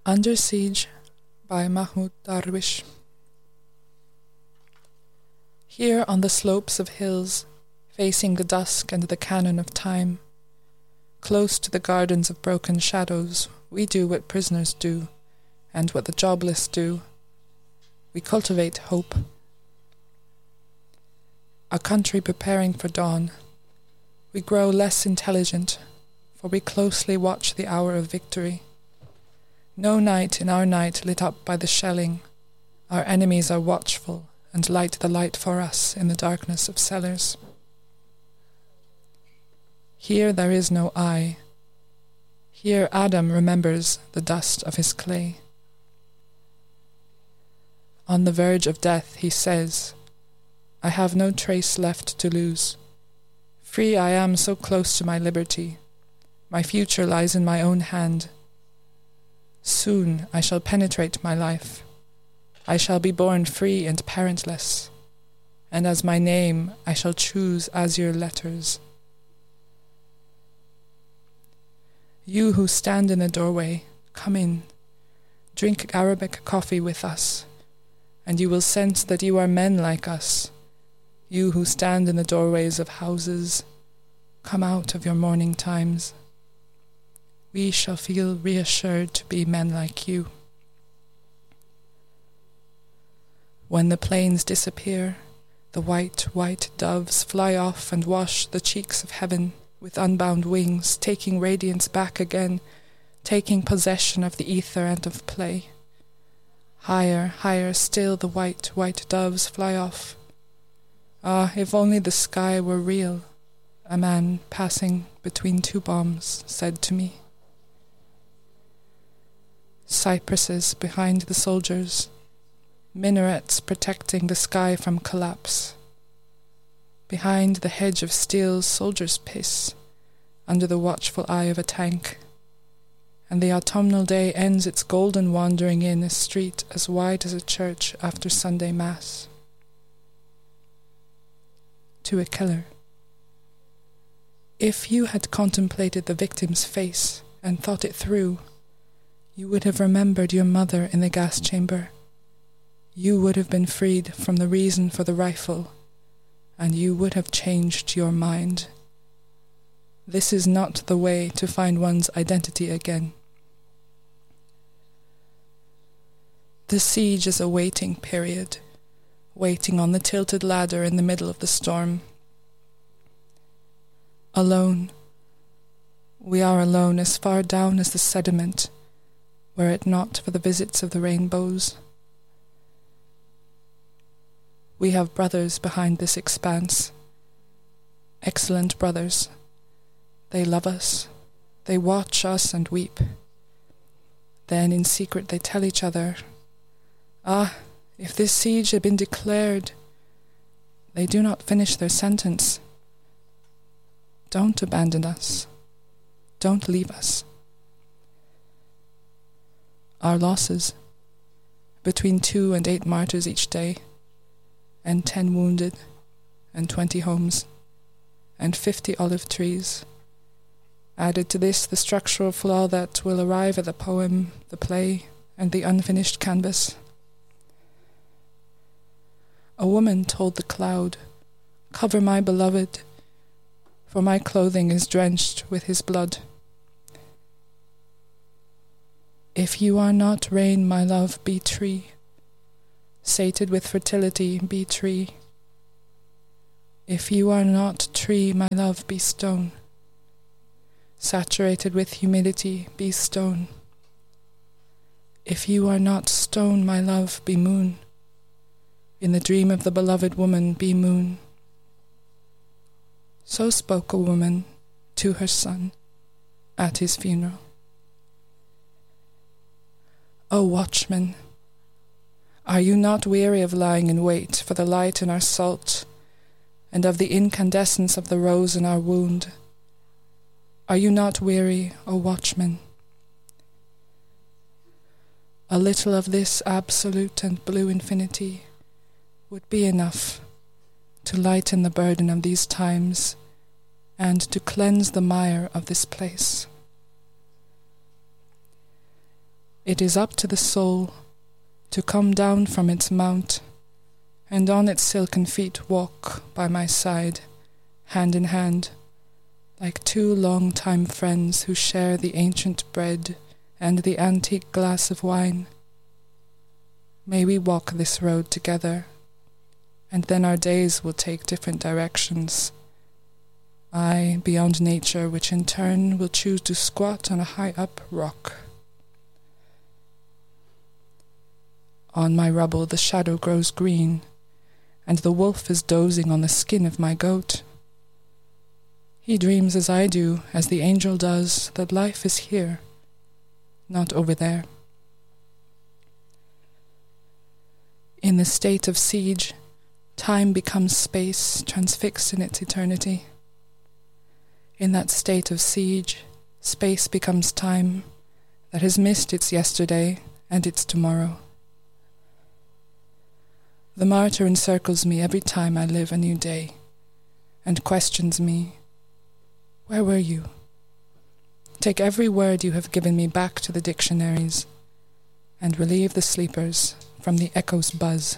Under Siege by Mahmoud Darwish. Here on the slopes of hills, facing the dusk and the cannon of time, close to the gardens of broken shadows, we do what prisoners do, and what the jobless do. We cultivate hope. A country preparing for dawn. We grow less intelligent, for we closely watch the hour of victory. No night in our night lit up by the shelling. Our enemies are watchful and light the light for us in the darkness of cellars. Here there is no I. Here Adam remembers the dust of his clay. On the verge of death he says, I have no trace left to lose. Free I am so close to my liberty. My future lies in my own hand. Soon I shall penetrate my life. I shall be born free and parentless, and as my name I shall choose azure letters. You who stand in the doorway, come in, drink Arabic coffee with us, and you will sense that you are men like us. You who stand in the doorways of houses, come out of your morning times. We shall feel reassured to be men like you. When the planes disappear, the white doves fly off and wash the cheeks of heaven with unbound wings, taking radiance back again, taking possession of the ether and of play. Higher still the white doves fly off. Ah, if only the sky were real, a man passing between two bombs said to me. Cypresses behind the soldiers, minarets protecting the sky from collapse. Behind the hedge of steel, soldiers piss, under the watchful eye of a tank, and the autumnal day ends its golden wandering in a street as wide as a church after Sunday Mass. To a killer. If you had contemplated the victim's face and thought it through, you would have remembered your mother in the gas chamber. You would have been freed from the reason for the rifle, and you would have changed your mind. This is not the way to find one's identity again. The siege is a waiting period, waiting on the tilted ladder in the middle of the storm. Alone. We are alone as far down as the sediment, were it not for the visits of the rainbows. We have brothers behind this expanse, excellent brothers. They love us, they watch us and weep. Then in secret they tell each other, ah, if this siege had been declared. They do not finish their sentence. Don't abandon us. Don't leave us. Our losses, between 2 and 8 martyrs each day, and 10 wounded, and 20 homes, and 50 olive trees. Added to this the structural flaw that will arrive at the poem, the play, and the unfinished canvas. A woman told the cloud, cover my beloved, for my clothing is drenched with his blood. If you are not rain, my love, be tree. Sated with fertility, be tree. If you are not tree, my love, be stone. Saturated with humidity, be stone. If you are not stone, my love, be moon. In the dream of the beloved woman, be moon. So spoke a woman to her son at his funeral. O watchman, are you not weary of lying in wait for the light in our salt, and of the incandescence of the rose in our wound? Are you not weary, O watchman? A little of this absolute and blue infinity would be enough to lighten the burden of these times and to cleanse the mire of this place. It is up to the soul to come down from its mount, and on its silken feet walk by my side, hand in hand, like two long-time friends who share the ancient bread and the antique glass of wine. May we walk this road together, and then our days will take different directions. I, beyond nature, which in turn will choose to squat on a high-up rock. On my rubble the shadow grows green, and the wolf is dozing on the skin of my goat. He dreams as I do, as the angel does, that life is here, not over there. In the state of siege, time becomes space, transfixed in its eternity. In that state of siege, space becomes time that has missed its yesterday and its tomorrow. The martyr encircles me every time I live a new day, and questions me, "Where were you?" Take every word you have given me back to the dictionaries, and relieve the sleepers from the echo's buzz.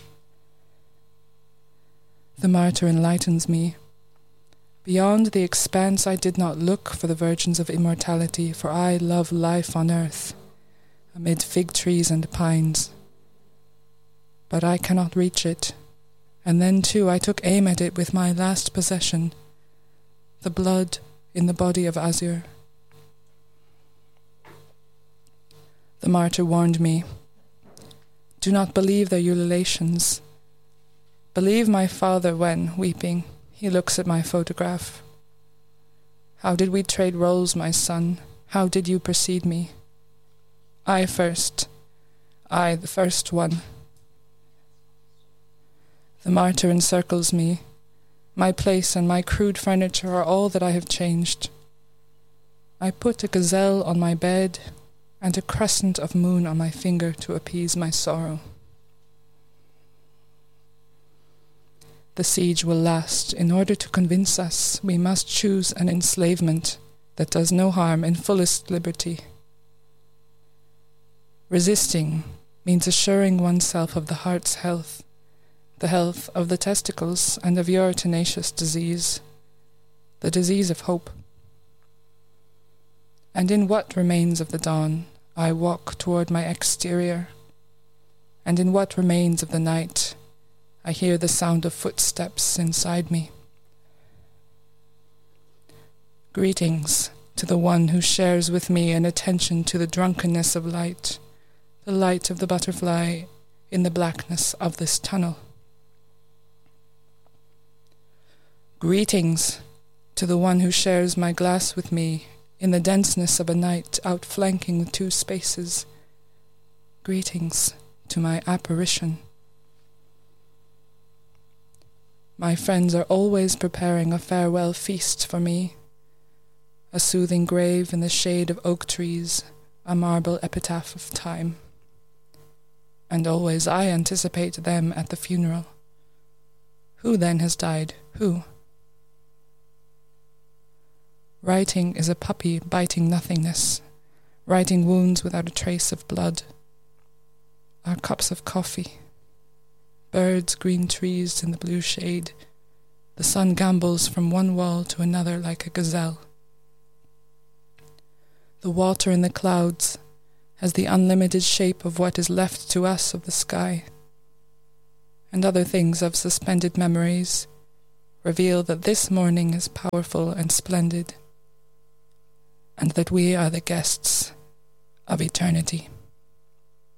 The martyr enlightens me. Beyond the expanse I did not look for the virgins of immortality, for I love life on earth, amid fig trees and pines. But I cannot reach it, and then too I took aim at it with my last possession, the blood in the body of Azure. The martyr warned me, "Do not believe their ululations. Believe my father when, weeping, he looks at my photograph. How did we trade roles, my son? How did you precede me? I first. I, the first one." The martyr encircles me. My place and my crude furniture are all that I have changed. I put a gazelle on my bed and a crescent of moon on my finger to appease my sorrow. The siege will last. In order to convince us, we must choose an enslavement that does no harm in fullest liberty. Resisting means assuring oneself of the heart's health, the health of the testicles, and of your tenacious disease, the disease of hope. And in what remains of the dawn, I walk toward my exterior, and in what remains of the night, I hear the sound of footsteps inside me. Greetings to the one who shares with me an attention to the drunkenness of light, the light of the butterfly in the blackness of this tunnel. Greetings to the one who shares my glass with me in the denseness of a night outflanking the two spaces. Greetings to my apparition. My friends are always preparing a farewell feast for me, a soothing grave in the shade of oak trees, a marble epitaph of time. And always I anticipate them at the funeral. Who then has died? Who? Writing is a puppy biting nothingness, writing wounds without a trace of blood. Our cups of coffee. Birds, green trees in the blue shade. The sun gambols from one wall to another like a gazelle. The water in the clouds has the unlimited shape of what is left to us of the sky. And other things of suspended memories reveal that this morning is powerful and splendid, and that we are the guests of eternity.